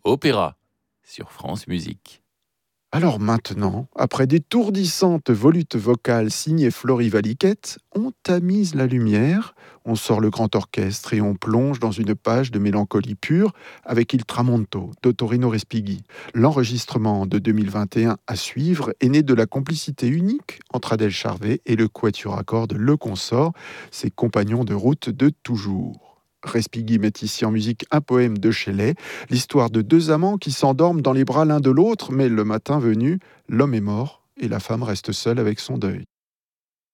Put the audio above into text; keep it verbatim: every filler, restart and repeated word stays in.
Opéra sur France Musique. Alors maintenant, après d'étourdissantes volutes vocales signées Flory Valiquette, on tamise la lumière, on sort le grand orchestre et on plonge dans une page de mélancolie pure avec Il Tramonto d'Ottorino Respighi. L'enregistrement de deux mille vingt et un à suivre est né de la complicité unique entre Adèle Charvet et le quatuor à cordes Le Consort, ses compagnons de route de toujours. Respighi met ici en musique un poème de Shelley, l'histoire de deux amants qui s'endorment dans les bras l'un de l'autre, mais le matin venu, l'homme est mort et la femme reste seule avec son deuil.